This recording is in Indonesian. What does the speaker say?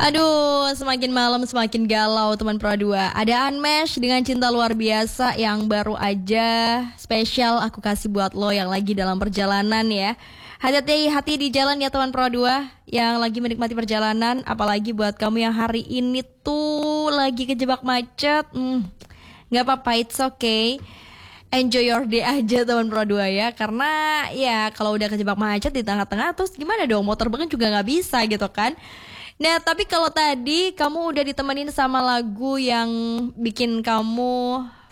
Aduh, semakin malam semakin galau teman Pro 2. Ada Unmesh dengan cinta luar biasa yang baru aja spesial aku kasih buat lo yang lagi dalam perjalanan ya. Hati-hati di jalan ya teman Pro 2 yang lagi menikmati perjalanan. Apalagi buat kamu yang hari ini tuh lagi kejebak macet. Gak apa-apa, it's okay. Enjoy your day aja teman Pro 2 ya. Karena ya kalau udah kejebak macet di tengah-tengah terus gimana dong, mau terbang juga gak bisa gitu kan. Nah, tapi kalau tadi kamu udah ditemenin sama lagu yang bikin kamu